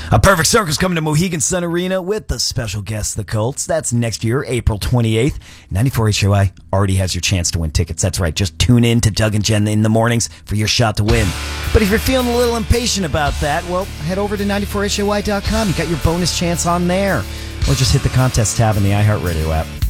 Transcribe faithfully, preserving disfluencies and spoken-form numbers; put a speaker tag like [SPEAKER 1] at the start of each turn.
[SPEAKER 1] A Perfect Circle's coming to Mohegan Sun Arena with the special guest, the Colts. That's next year, April twenty-eighth. ninety-four H O I already has your chance to win tickets. That's right. Just tune in to Doug and Jen in the mornings for your shot to win. But if you're feeling a little impatient about that, well, head over to ninety-four H O I dot com. You got your bonus chance on there. Or just hit the contest tab in the iHeartRadio app.